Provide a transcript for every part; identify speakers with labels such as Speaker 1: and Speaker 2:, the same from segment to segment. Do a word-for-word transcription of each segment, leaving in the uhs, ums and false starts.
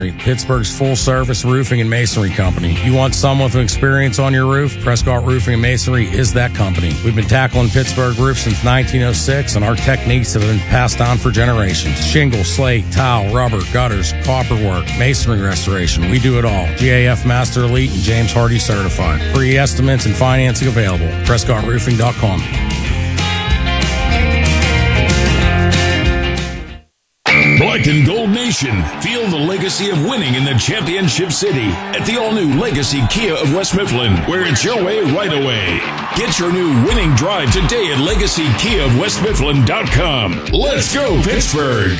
Speaker 1: Pittsburgh's full-service roofing and masonry company. You want someone with experience on your roof? Prescott Roofing and Masonry is that company. We've been tackling Pittsburgh roofs since nineteen oh six, and our techniques have been passed on for generations. Shingle, slate, tile, rubber, gutters, copper work, masonry restoration. We do it all. G A F Master Elite and James Hardy certified. Free estimates and financing available. Prescott Roofing dot com.
Speaker 2: Black and Gold Nation, feel the legacy of winning in the championship city at the all-new Legacy Kia of West Mifflin, where it's your way right away. Get your new winning drive today at Legacy Kia of West Mifflin dot com. Let's go, Pittsburgh!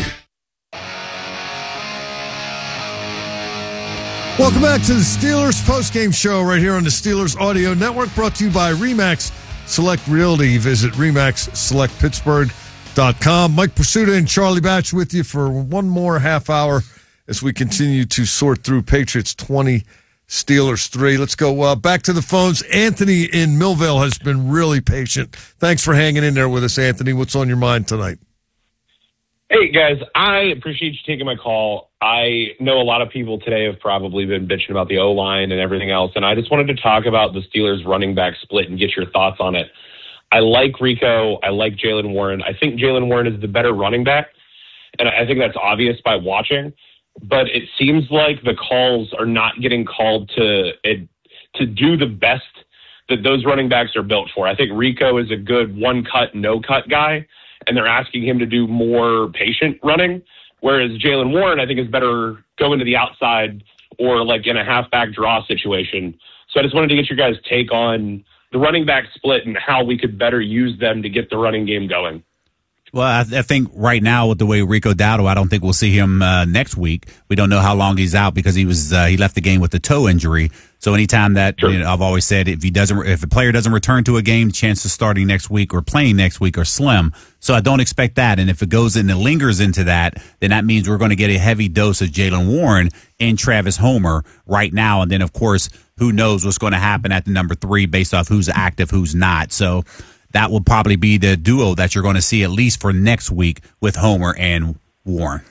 Speaker 3: Welcome back to the Steelers postgame show right here on the Steelers Audio Network, brought to you by RE/MAX Select Realty. Visit RE/MAX Select Pittsburgh dot com. Mike Pursuta and Charlie Batch with you for one more half hour as we continue to sort through Patriots twenty, Steelers three. Let's go uh, back to the phones. Anthony in Millville has been really patient. Thanks for hanging in there with us, Anthony. What's on your mind tonight?
Speaker 4: Hey, guys. I appreciate you taking my call. I know a lot of people today have probably been bitching about the O-line and everything else, and I just wanted to talk about the Steelers running back split and get your thoughts on it. I like Rico. I like Jaylen Warren. I think Jaylen Warren is the better running back, and I think that's obvious by watching. But it seems like the calls are not getting called to to do the best that those running backs are built for. I think Rico is a good one-cut, no-cut guy, and they're asking him to do more patient running, whereas Jaylen Warren, I think, is better going to the outside or like in a halfback draw situation. So I just wanted to get your guys' take on the running back split and how we could better use them to get the running game going.
Speaker 5: Well, I, th- I think right now with the way Rico Dowdle, I don't think we'll see him uh, next week. We don't know how long he's out because he was uh, he left the game with a toe injury. So anytime that sure. you know, I've always said if he doesn't, if a player doesn't return to a game, the chances of starting next week or playing next week are slim. So I don't expect that. And if it goes and it lingers into that, then that means we're going to get a heavy dose of Jaylen Warren and Travis Homer right now. And then of course, who knows what's going to happen at the number three based off who's active, who's not. So that will probably be the duo that you're going to see at least for next week with Homer and Warren.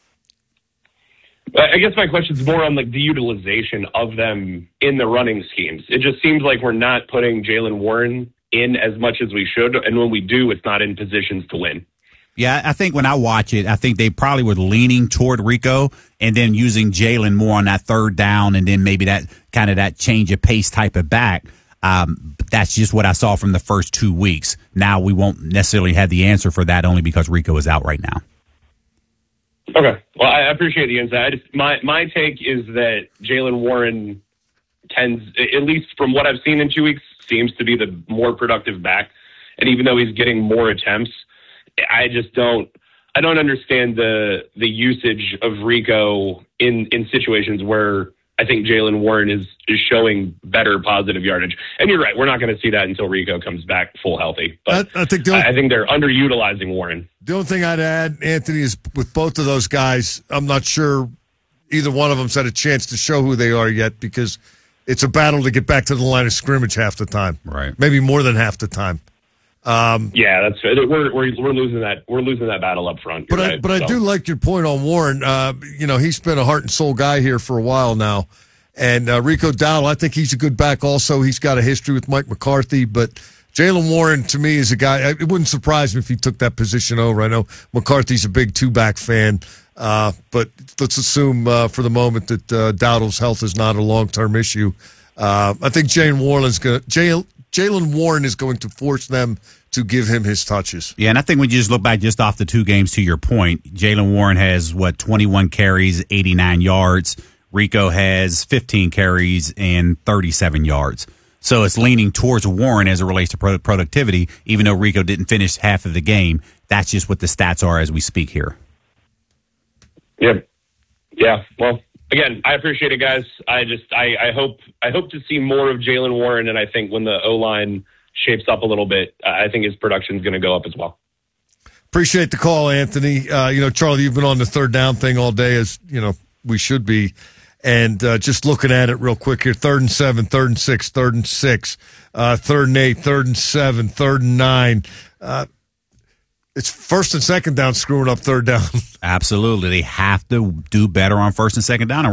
Speaker 4: I guess my question is more on like the utilization of them in the running schemes. It just seems like we're not putting Jaylen Warren in as much as we should, and when we do, it's not in positions to win.
Speaker 5: Yeah, I think when I watch it, I think they probably were leaning toward Rico and then using Jaylen more on that third down and then maybe that kind of that change of pace type of back. Um, but that's just what I saw from the first two weeks. Now we won't necessarily have the answer for that only because Rico is out right now.
Speaker 4: Okay. Well, I appreciate the insight. I just, my, my take is that Jaylen Warren tends, at least from what I've seen in two weeks, seems to be the more productive back. And even though he's getting more attempts, I just don't, I don't understand the, the usage of Rico in, in situations where I think Jaylen Warren is, is showing better positive yardage. And you're right, we're not going to see that until Rico comes back full healthy. But
Speaker 3: I, I, think, the only,
Speaker 4: I think they're underutilizing Warren.
Speaker 3: The only thing I'd add, Anthony, is with both of those guys, I'm not sure either one of them's had a chance to show who they are yet because it's a battle to get back to the line of scrimmage half the time.
Speaker 5: Right.
Speaker 3: Maybe more than half the time. Um,
Speaker 4: yeah, that's we're, we're we're losing that we're losing that battle up front.
Speaker 3: But
Speaker 4: right,
Speaker 3: I, but
Speaker 4: so.
Speaker 3: I do like your point on Warren. Uh, you know, he's been a heart and soul guy here for a while now, and uh, Rico Dowdle, I think he's a good back. Also, he's got a history with Mike McCarthy. But Jaylen Warren, to me, is a guy. It wouldn't surprise me if he took that position over. I know McCarthy's a big two back fan, uh, but let's assume uh, for the moment that uh, Dowdle's health is not a long term issue. Uh, I think Jaylen Warren is going. Jaylen Warren is going to force them to give him his touches.
Speaker 5: Yeah, and I think when you just look back just off the two games, to your point, Jaylen Warren has, what, twenty-one carries, eighty-nine yards. Rico has fifteen carries and thirty-seven yards. So it's leaning towards Warren as it relates to productivity, even though Rico didn't finish half of the game. That's just what the stats are as we speak here.
Speaker 4: Yeah. Yeah, well, again, I appreciate it, guys. I just I, I hope I hope to see more of Jaylen Warren, and I think when the O-line shapes up a little bit, uh, I think his production is going to go up as well.
Speaker 3: Appreciate the call, Anthony. Uh, you know, Charlie, you've been on the third down thing all day, as you know we should be. And uh, just looking at it real quick here, third and seven, third and six, third and six, uh, third and eight, third and seven, third and nine. Uh, It's first and second down screwing up third down.
Speaker 5: Absolutely. They have to do better on first and second down. And